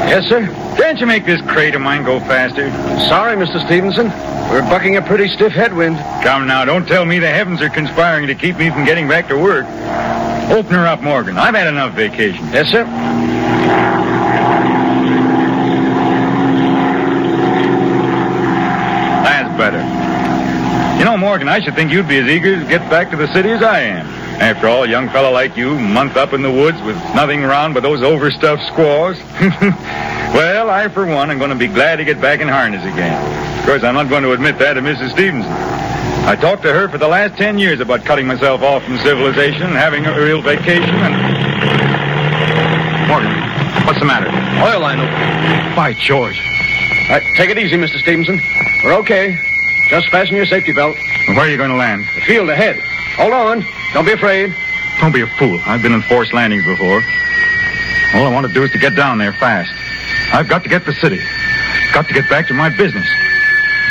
Yes, sir? Can't you make this crate of mine go faster? Sorry, Mr. Stevenson. We're bucking a pretty stiff headwind. Come now, don't tell me the heavens are conspiring to keep me from getting back to work. Open her up, Morgan. I've had enough vacation. Yes, sir? That's better. You know, Morgan, I should think you'd be as eager to get back to the city as I am. After all, a young fellow like you, month up in the woods with nothing around but those overstuffed squaws. Well, I, for one, am going to be glad to get back in harness again. Of course, I'm not going to admit that to Mrs. Stevenson. I talked to her for the last 10 years about cutting myself off from civilization and having a real vacation, and... Morgan, what's the matter? Oil line open. By George. All right, take it easy, Mr. Stevenson. We're okay. Just fasten your safety belt. Where are you going to land? The field ahead. Hold on. Don't be afraid. Don't be a fool. I've been in forced landings before. All I want to do is to get down there fast. I've got to get to the city. Got to get back to my business.